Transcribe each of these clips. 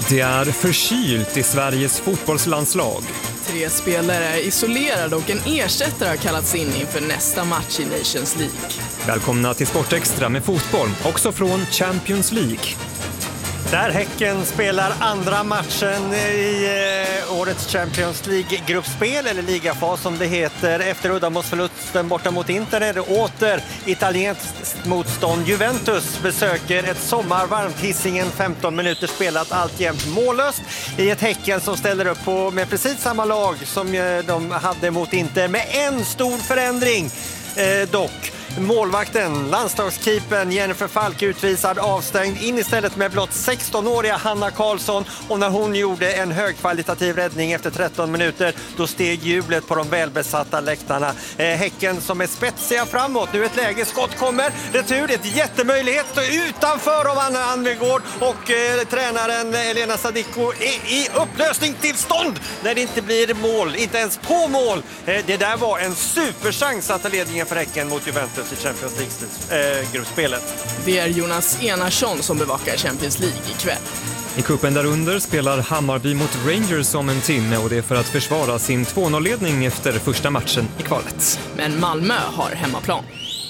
Det är förkylt i Sveriges fotbollslandslag. 3 spelare är isolerade och en ersättare har kallats in inför nästa match i Nations League. Välkomna till Sportextra med fotboll, också från Champions League. Där Häcken spelar andra matchen i årets Champions League-gruppspel, eller ligafas som det heter. Efter uddamålsförlusten borta mot Inter är det åter italienskt motstånd. Juventus besöker ett sommarvarmt Hisingen, 15 minuter spelat, alltjämt mållöst i ett Häcken som ställer upp på med precis samma lag som de hade mot Inter, med en stor förändring dock. Målvakten, landslagskeepern Jennifer Falk utvisad, avstängd, in istället med blott 16-åriga Hanna Karlsson, och när hon gjorde en högkvalitativ räddning efter 13 minuter, då steg jublet på de välbesatta läktarna. Häcken som är spetsiga framåt, nu ett läge, skott kommer, retur, ett jättemöjlighet utanför av Anna Anvegård, och tränaren Elena Sadiko är i upplösningstillstånd när det inte blir mål, inte ens på mål. Det där var en superchans att ta ledningen för Häcken mot Juventus i Champions League-gruppspelet. Det är Jonas Enarsson som bevakar Champions League ikväll. I kuppen därunder spelar Hammarby mot Rangers om en timme, och det är för att försvara sin 2-0-ledning efter första matchen i kvalet. Men Malmö har hemmaplan.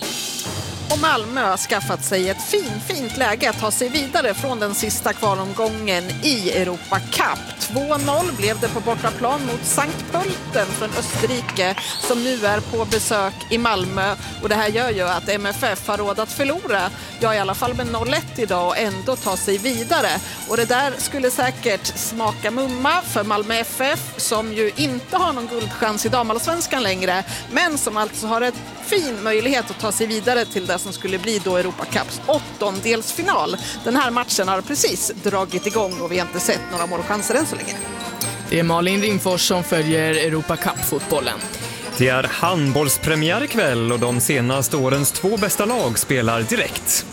Och Malmö har skaffat sig ett fint läge att ta sig vidare från den sista kvalomgången i Europa Cup. 2-0 blev det på bortaplan mot Sankt Pölten från Österrike, som nu är på besök i Malmö. Och det här gör ju att MFF har råd att förlora, ja i alla fall med 0-1 idag, och ändå ta sig vidare. Och det där skulle säkert smaka mumma för Malmö FF, som ju inte har någon guldchans i damallsvenskan längre, men som alltså har en fin möjlighet att ta sig vidare till det som skulle bli då Europa Cups åttondelsfinal. Den här matchen har precis dragit igång och vi har inte sett några målchanser än så länge. Det är Malin Ringfors som följer Europa Cup-fotbollen. Det är handbollspremiär ikväll, och de senaste årens 2 bästa lag spelar direkt.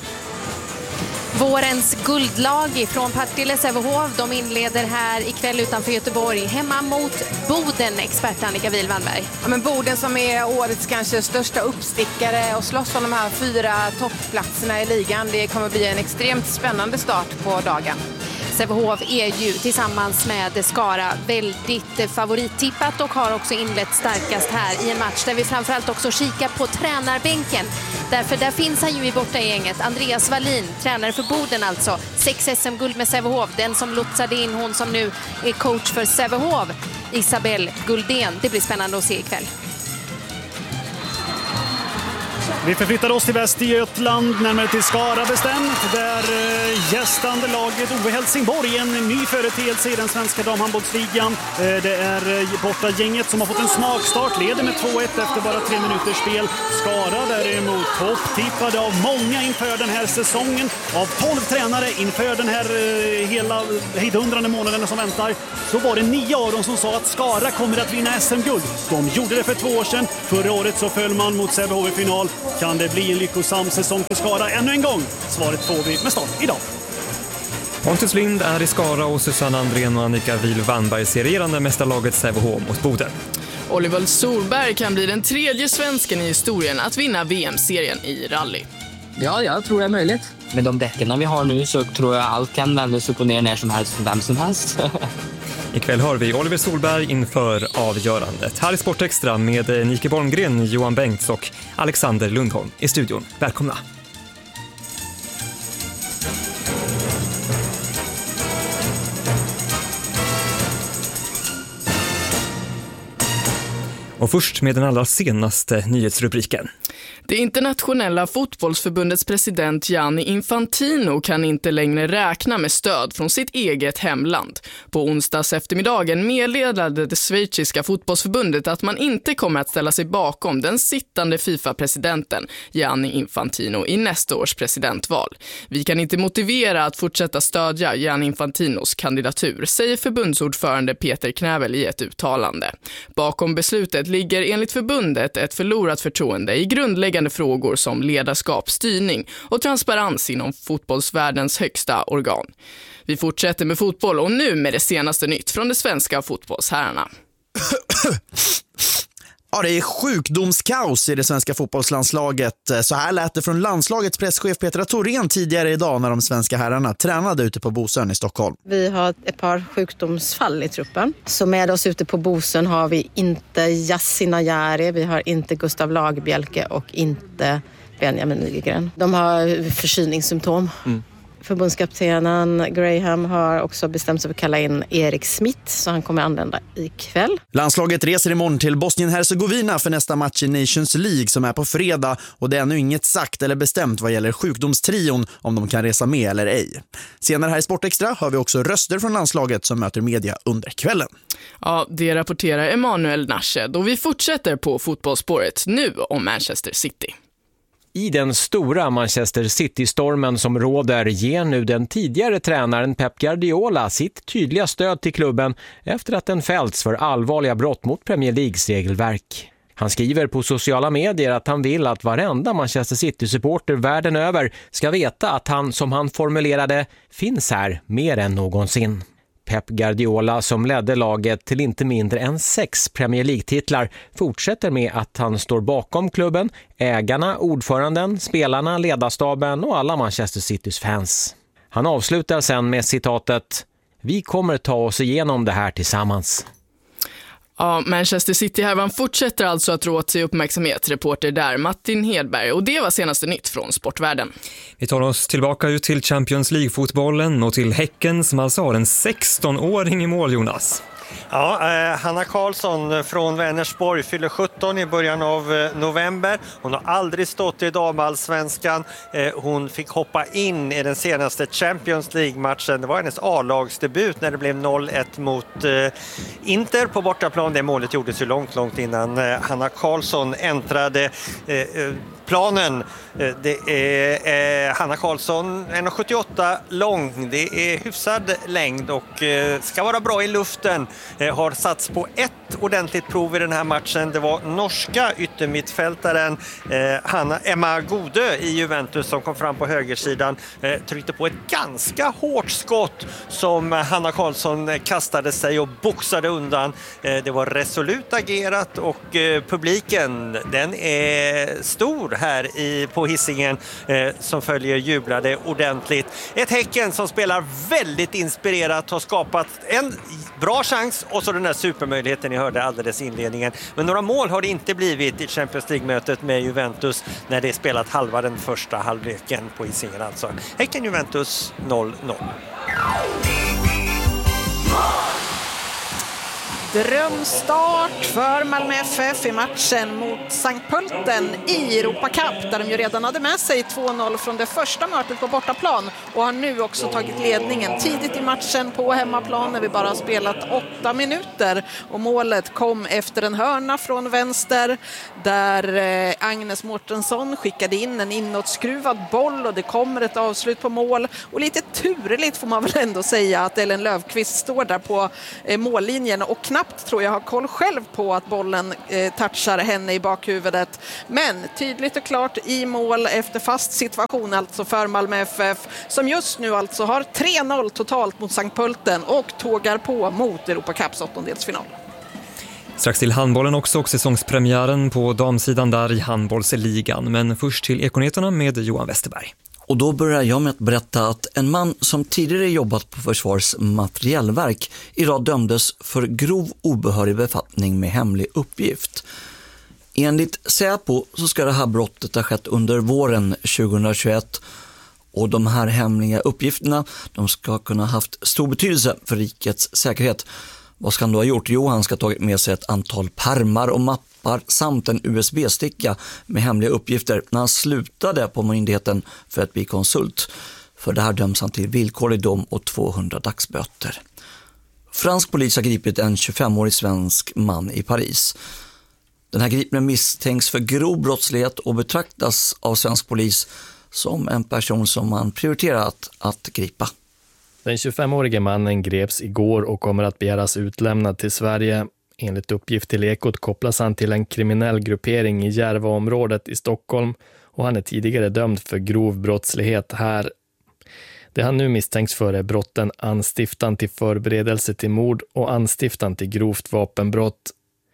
Vårens guldlag från Partille Sävehof, de inleder här ikväll utanför Göteborg hemma mot Boden, expert Annika Wilvanberg. Ja, men Boden som är årets kanske största uppstickare och slåss om de här 4 toppplatserna i ligan. Det kommer bli en extremt spännande start på dagen. Sävehof är ju tillsammans med Skara väldigt favorittippat och har också inlett starkast här i en match där vi framförallt också kikar på tränarbänken. Därför där finns han ju i borta gänget. Andreas Wallin, tränare för Boden alltså. 6 SM-guld med Sävehof. Den som lotsade in, hon som nu är coach för Sävehof, Isabelle Guldén. Det blir spännande att se ikväll. Vi förflyttar oss till Västergötland, närmare till Skara bestämt, där gästande laget Ove Helsingborg, en ny företeelse i den svenska damhandbollsligan. Det är borta gänget som har fått en smakstart, leder med 2-1 efter bara 3 minuters spel. Skara däremot topptippade av många inför den här säsongen, av 12 tränare inför den här hela hejdundrande månaden som väntar. Så var det 9 av dem som sa att Skara kommer att vinna SM-guld. De gjorde det för 2 år sedan. Förra året så föll man mot Sävehof i final. Kan det bli en lyckosam säsong för Skara ännu en gång? Svaret får vi med start idag. Pontus Lind är i Skara, och Susanne Andrén och Annika Wilvanberg ser regerande mästarlaget Sävehof mot Boden. Oliver Solberg kan bli den 3:e svensken i historien att vinna VM-serien i rally. Ja, jag tror det är möjligt. Med de däcken vi har nu så tror jag allt kan vändas upp och ner när som helst för vem som helst. Ikväll hör vi Oliver Solberg inför avgörandet. Här i Sportextra med Nike Bolmgren, Johan Bengts och Alexander Lundholm i studion. Välkomna! Och först med den allra senaste nyhetsrubriken. Det internationella fotbollsförbundets president Gianni Infantino kan inte längre räkna med stöd från sitt eget hemland. På onsdags eftermiddagen meddelade det schweiziska fotbollsförbundet att man inte kommer att ställa sig bakom den sittande FIFA-presidenten Gianni Infantino i nästa års presidentval. Vi kan inte motivera att fortsätta stödja Gianni Infantinos kandidatur, säger förbundsordförande Peter Knävel i ett uttalande. Bakom beslutet ligger enligt förbundet ett förlorat förtroende i grundläggande frågor som ledarskap, styrning och transparens inom fotbollsvärldens högsta organ. Vi fortsätter med fotboll och nu med det senaste nytt från de svenska fotbollsherrarna. Ja, det är sjukdomskaos i det svenska fotbollslandslaget. Så här lät det från landslagets presschef Petra Thorén tidigare idag när de svenska herrarna tränade ute på Bosön i Stockholm. Vi har ett par sjukdomsfall i truppen. Så med oss ute på Bosön har vi inte Yasin Najari, vi har inte Gustav Lagerbielke och inte Benjamin Nygren. De har förkylningssymptom. Förbundskaptenen Graham har också bestämt sig för att kalla in Erik Smith, så han kommer anlända ikväll. Landslaget reser imorgon till Bosnien-Hercegovina för nästa match i Nations League som är på fredag, och det är ännu inget sagt eller bestämt vad gäller sjukdomstrion om de kan resa med eller ej. Senare här i Sportextra hör vi också röster från landslaget som möter media under kvällen. Ja, det rapporterar Emanuel Nashed, och vi fortsätter på fotbollsspåret nu om Manchester City. I den stora Manchester City-stormen som råder ger nu den tidigare tränaren Pep Guardiola sitt tydliga stöd till klubben efter att den fällts för allvarliga brott mot Premier Leagues regelverk. Han skriver på sociala medier att han vill att varenda Manchester City-supporter världen över ska veta att han, som han formulerade, finns här mer än någonsin. Pep Guardiola, som ledde laget till inte mindre än 6 Premier League-titlar, fortsätter med att han står bakom klubben, ägarna, ordföranden, spelarna, ledarstaben och alla Manchester Citys fans. Han avslutar sen med citatet: "Vi kommer ta oss igenom det här tillsammans." Ja, Manchester City-härvan fortsätter alltså att rå till uppmärksamhet, reporter där Martin Hedberg, och det var senaste nytt från sportvärlden. Vi tar oss tillbaka ut till Champions League-fotbollen och till Häcken som alltså har en 16-åring i mål, Jonas. Ja, Hanna Karlsson från Vänersborg fyller 17 i början av november. Hon har aldrig stått i damallsvenskan. Hon fick hoppa in i den senaste Champions League-matchen. Det var hennes A-lagsdebut när det blev 0-1 mot Inter på bortaplan. Det målet gjordes ju långt innan Hanna Karlsson äntrade planen. Det är Hanna Karlsson, 1,78 lång. Det är hyfsad längd och ska vara bra i luften. Har satts på ett ordentligt prov i den här matchen. Det var norska yttermittfältaren Emma Gode i Juventus som kom fram på högersidan. Tryckte på ett ganska hårt skott som Hanna Karlsson kastade sig och boxade undan. Det var resolut agerat och publiken, den är stor här på Hisingen som följer jublade ordentligt. Ett Häcken som spelar väldigt inspirerat, har skapat en bra chans och så den där supermöjligheten ni hörde alldeles i inledningen. Men några mål har det inte blivit i Champions League-mötet med Juventus när det är spelat halva den första halvleken på Hisingen. Alltså Häcken-Juventus 0-0. Drömstart för Malmö FF i matchen mot Sankt Pölten i Europa Cup, där de ju redan hade med sig 2-0 från det första mötet på bortaplan och har nu också tagit ledningen tidigt i matchen på hemmaplan när vi bara har spelat 8 minuter. Och målet kom efter en hörna från vänster där Agnes Mårtensson skickade in en inåtskruvad boll och det kommer ett avslut på mål. Och lite turligt får man väl ändå säga att Ellen Löfqvist står där på mållinjen och knappt tror jag har koll själv på att bollen touchar henne i bakhuvudet. Men tydligt och klart i mål efter fast situation alltså för Malmö FF som just nu alltså har 3-0 totalt mot Sankt Pölten och tågar på mot Europa Cups åttondelsfinal. Strax till handbollen också och säsongspremiären på damsidan där i handbollsligan. Men först till Ekoneterna med Johan Westerberg. Och då börjar jag med att berätta att en man som tidigare jobbat på Försvarets materiellverk idag dömdes för grov obehörig befattning med hemlig uppgift. Enligt Säpo så ska det här brottet ha skett under våren 2021 och de här hemliga uppgifterna de ska kunna ha haft stor betydelse för rikets säkerhet. Vad ska han då ha gjort? Jo, han ska ha tagit med sig ett antal pärmar och mappar samt en USB-sticka med hemliga uppgifter när han slutade på myndigheten för att bli konsult. För det här döms han till villkorlig dom och 200 dagsböter. Fransk polis har gripit en 25-årig svensk man i Paris. Den här gripnen misstänks för grov brottslighet och betraktas av svensk polis som en person som man prioriterat att gripa. Den 25-årige mannen greps igår och kommer att begäras utlämnad till Sverige. Enligt uppgift till Ekot kopplas han till en kriminell gruppering i Järvaområdet i Stockholm och han är tidigare dömd för grov brottslighet här. Det han nu misstänks för är brotten anstiftan till förberedelse till mord och anstiftan till grovt vapenbrott.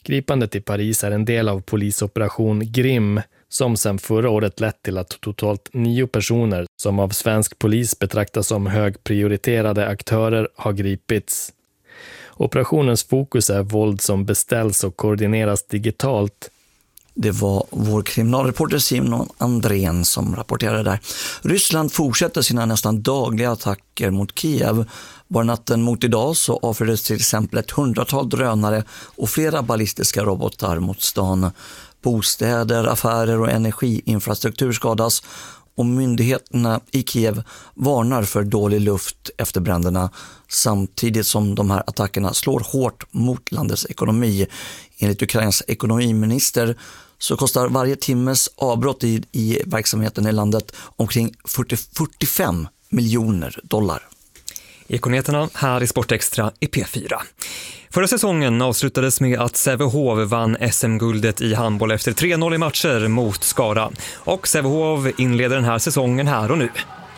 Gripandet i Paris är en del av polisoperation Grim som sedan förra året lett till att totalt 9 personer som av svensk polis betraktas som högprioriterade aktörer har gripits. Operationens fokus är våld som beställs och koordineras digitalt. Det var vår kriminalreporter Simon Andrén som rapporterade där. Ryssland fortsätter sina nästan dagliga attacker mot Kiev. Bara natten mot idag så avfyrades till exempel ett 100-tal drönare och flera ballistiska robotar mot stan. Bostäder, affärer och energiinfrastruktur skadas och myndigheterna i Kiev varnar för dålig luft efter bränderna samtidigt som de här attackerna slår hårt mot landets ekonomi. Enligt Ukrains ekonomiminister så kostar varje timmes avbrott i verksamheten i landet omkring 45 miljoner dollar. Ekonomerna här i Sportextra i P4. Förra säsongen avslutades med att Sävehof vann SM-guldet i handboll efter 3-0 i matcher mot Skara. Och Sävehof inleder den här säsongen här och nu.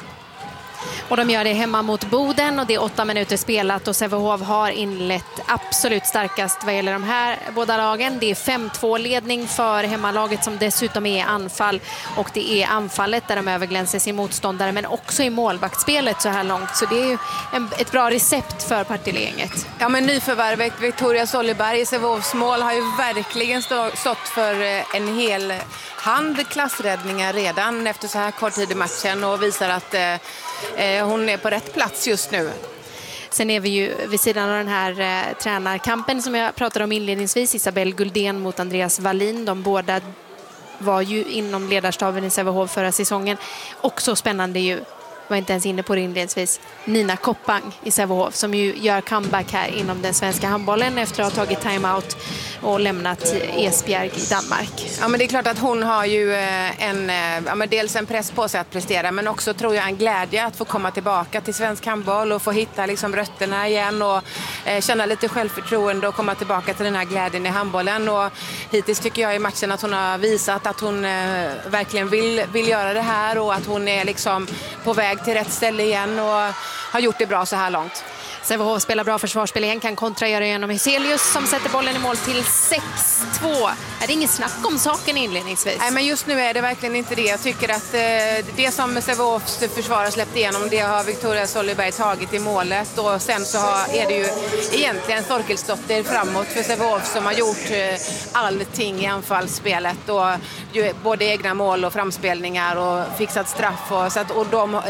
Och de gör det hemma mot Boden och det är 8 minuter spelat och Sävehof har inlett absolut starkast vad gäller de här båda lagen. Det är 5-2-ledning för hemmalaget som dessutom är anfall och det är anfallet där de överglänser sin motståndare men också i målvaktsspelet så här långt. Så det är ju ett bra recept för Partille-gänget. Ja, men nyförvärvet Victoria Solleberg i Sävehofs mål har ju verkligen stått för en hel hand klassräddningar redan efter så här kort tid i matchen och visar att hon är på rätt plats just nu. Sen är vi ju vid sidan av den här tränarkampen som jag pratade om inledningsvis. Isabelle Guldén mot Andreas Wallin. De båda var ju inom ledarstaben i Sävehof förra säsongen. Också spännande ju, var inte ens inne på det inledningsvis, Nina Koppang i Sävehof som ju gör comeback här inom den svenska handbollen efter att ha tagit timeout och lämnat Esbjerg i Danmark. Ja, men det är klart att hon har ju dels en press på sig att prestera men också tror jag en glädje att få komma tillbaka till svensk handboll och få hitta liksom rötterna igen och känna lite självförtroende och komma tillbaka till den här glädjen i handbollen. Och hittills tycker jag i matchen att hon har visat att hon verkligen vill göra det här och att hon är liksom på väg till rätt ställe igen och har gjort det bra så här långt. Sävehof spelar bra försvarsspel igen, kan kontra göra genom Hyselius som sätter bollen i mål till 6-2. Är det ingen snack om saken inledningsvis? Nej, men just nu är det verkligen inte det. Jag tycker att det som Sävehofs försvarare släppt igenom, det har Victoria Solleberg tagit i målet. Och sen så är det ju egentligen Thorkelsdotter framåt för Sävehof som har gjort allting i anfallsspelet. Och både egna mål och framspelningar och fixat straff. Och de,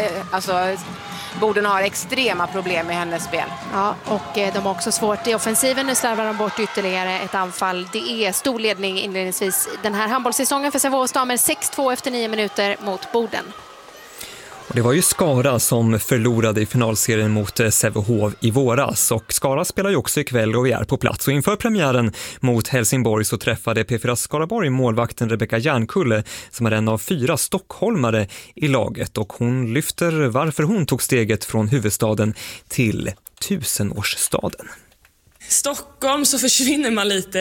Boden har extrema problem med hennes spel. Ja, och de har också svårt i offensiven. Nu slarvar de bort ytterligare ett anfall. Det är stor ledning inledningsvis den här handbollssäsongen för Sävehofs damer. 6-2 efter 9 minuter mot Boden. Och det var ju Skara som förlorade i finalserien mot Sävehof i våras. Och Skara spelar ju också ikväll och vi är på plats. Och inför premiären mot Helsingborg så träffade P4 Skaraborg målvakten Rebecka Järnkulle som är en av 4 stockholmare i laget. Och hon lyfter varför hon tog steget från huvudstaden till 1000-årsstaden. Stockholm så försvinner man lite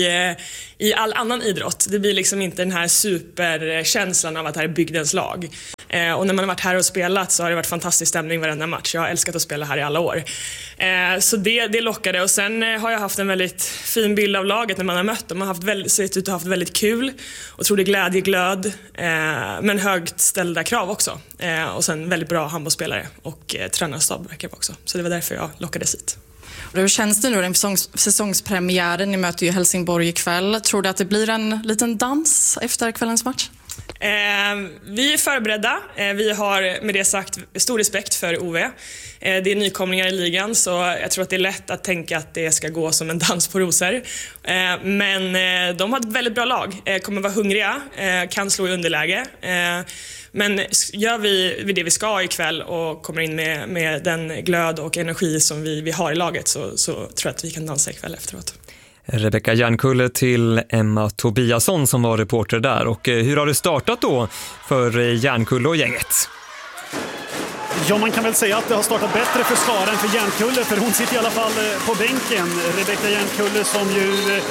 i all annan idrott. Det blir liksom inte den här superkänslan av att det här är bygdens lag. Och när man har varit här och spelat så har det varit fantastisk stämning varenda match. Jag har älskat att spela här i alla år. Så det lockade. Och sen har jag haft en väldigt fin bild av laget när man har mött dem. Man har sett ut att ha haft väldigt kul. Otrolig glädje, glöd. Men högt ställda krav också. Och sen väldigt bra handbollsspelare. Och tränarstab verkar också. Så det var därför jag lockades hit. Hur känns det nu den säsongspremiären? Ni möter ju Helsingborg ikväll. Tror du att det blir en liten dans efter kvällens match? Vi är förberedda. Vi har med det sagt stor respekt för OV. Det är nykomlingar i ligan så jag tror att det är lätt att tänka att det ska gå som en dans på rosor. Men de har ett väldigt bra lag. Kommer vara hungriga, kan slå i underläge. Men gör vi det vi ska ikväll och kommer in med den glöd och energi som vi har i laget så tror jag att vi kan dansa ikväll efteråt. Rebecka Järnkulle till Emma Tobiasson som var reporter där. Och hur har det startat då för Järnkulle och gänget? Ja, man kan väl säga att det har startat bättre för Skara än för Järnkulle, för hon sitter i alla fall på bänken. Rebecka Järnkulle som ju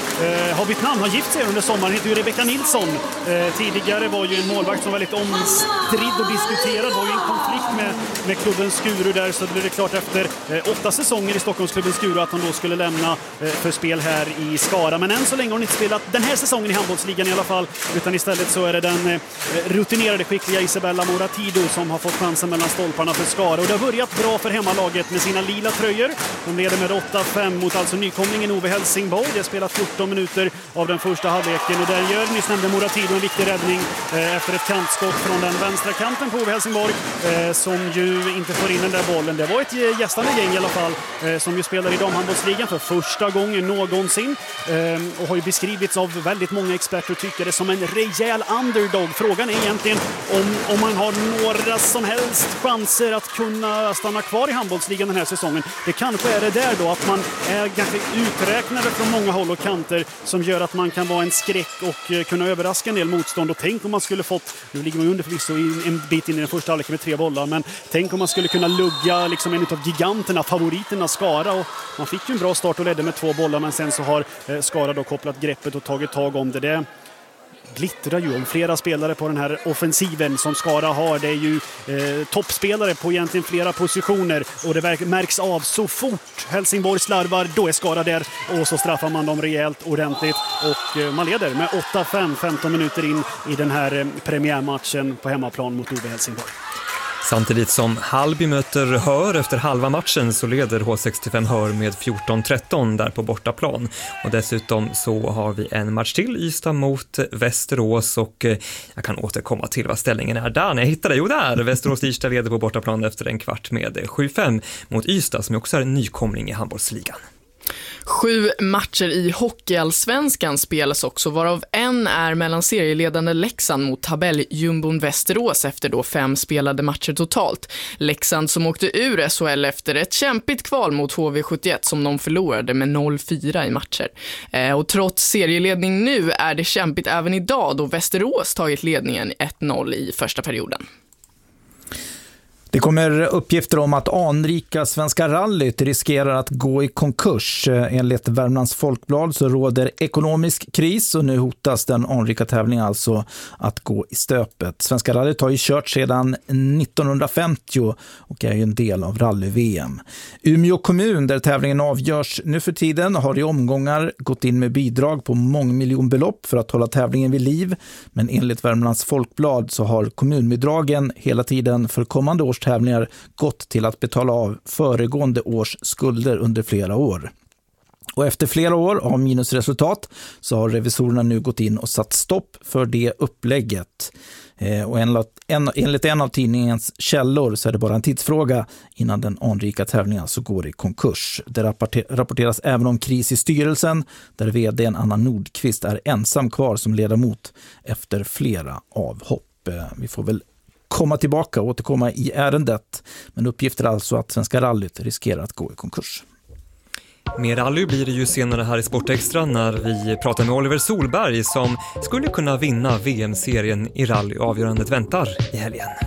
har bytt namn, har gift sig under sommaren, heter ju Rebecka Nilsson. Tidigare var ju en målvakt som var väldigt omstridd och diskuterad, var ju en konflikt med klubben Skuru där, så blev det klart efter 8 säsonger i Stockholmsklubben Skuru att hon då skulle lämna för spel här i Skara. Men än så länge har hon inte spelat den här säsongen i handbollsligan i alla fall, utan istället så är det den rutinerade, skickliga Isabella Moratido som har fått chansen mellan stolparna för Skara. Och det har börjat bra för hemmalaget med sina lila tröjor. De leder med 8-5 mot alltså nykomlingen Ove Helsingborg. Det har spelat 14 minuter av den första halvleken och där gör nyss nämnde Moratido en viktig räddning efter ett kantskott från den vänstra kanten på Ove Helsingborg som ju inte får in den där bollen. Det var ett gästande gäng i alla fall som ju spelar i damhandbollsligan för första gången någonsin och har ju beskrivits av väldigt många experter och tycker det som en rejäl underdog. Frågan är egentligen om man har några som helst chanser att kunna stanna kvar i handbollsligan den här säsongen. Det kanske är det där då att man är ganska uträknade från många håll och kanter som gör att man kan vara en skräck och kunna överraska en del motstånd. Och tänk om man skulle fått, nu ligger man under förvisso en bit in i den första halvleken med 3 bollar, men tänk om man skulle kunna lugga liksom en av giganterna, favoriterna Skara, och man fick ju en bra start och ledde med 2 bollar, men sen så har Skara då kopplat greppet och tagit tag om det. Det glittrar ju om flera spelare på den här offensiven som Skara har. Det är ju toppspelare på egentligen flera positioner och det märks av så fort Helsingborg slarvar, då är Skara där och så straffar man dem rejält ordentligt och man leder med 8-5 15 minuter in i den här premiärmatchen på hemmaplan mot Ove Helsingborg. Samtidigt som Hallby möter Hör efter halva matchen så leder H65 Hör med 14-13 där på bortaplan. Och dessutom så har vi en match till, Ystad mot Västerås, och jag kan återkomma till vad ställningen är där när jag hittar det. Jo, där! Västerås-Ystad leder på bortaplan efter en kvart med 7-5 mot Ystad som också är en nykomling i handbollsligan. 7 matcher i hockeyallsvenskan spelas också, varav en är mellan serieledande Leksand mot tabelljumbon Västerås efter då 5 spelade matcher totalt. Leksand som åkte ur SHL efter ett kämpigt kval mot HV71 som de förlorade med 0-4 i matcher. Och trots serieledning nu är det kämpigt även idag då Västerås tagit ledningen 1-0 i första perioden. Det kommer uppgifter om att anrika Svenska rallyt riskerar att gå i konkurs. Enligt Värmlands Folkblad så råder ekonomisk kris och nu hotas den anrika tävlingen alltså att gå i stöpet. Svenska rallyt har ju kört sedan 1950 och är ju en del av rally-VM. Umeå kommun, där tävlingen avgörs nu för tiden, har i omgångar gått in med bidrag på mångmiljonbelopp för att hålla tävlingen vid liv. Men enligt Värmlands Folkblad så har kommunbidragen hela tiden för kommande års tävlingar gått till att betala av föregående års skulder under flera år. Och efter flera år av minusresultat så har revisorerna nu gått in och satt stopp för det upplägget. Och enligt en av tidningens källor så är det bara en tidsfråga innan den anrika tävlingen alltså går i konkurs. Det rapporteras även om kris i styrelsen där vd:n Anna Nordqvist är ensam kvar som ledamot efter flera avhopp. Vi får väl komma tillbaka och återkomma i ärendet. Men uppgifter alltså att Svenska rallyt riskerar att gå i konkurs. Mer rally blir det ju senare här i Sportextra när vi pratar med Oliver Solberg som skulle kunna vinna VM-serien i rally. Avgörandet väntar i helgen.